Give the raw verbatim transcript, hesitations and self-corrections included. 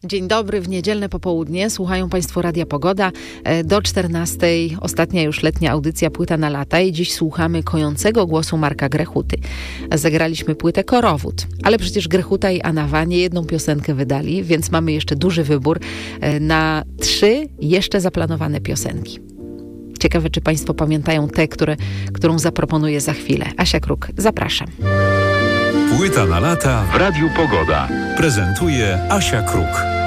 Dzień dobry, w niedzielne popołudnie słuchają Państwo Radia Pogoda. Do czternastej ostatnia już letnia audycja Płyta na lata i dziś słuchamy kojącego głosu Marka Grechuty. Zagraliśmy płytę Korowód, ale przecież Grechuta i Anawa nie jedną piosenkę wydali, więc mamy jeszcze duży wybór na trzy jeszcze zaplanowane piosenki. Ciekawe, czy Państwo pamiętają tę, które, którą zaproponuję za chwilę. Asia Kruk, zapraszam. Płyta na lata w Radiu Pogoda. Prezentuje Asia Kruk.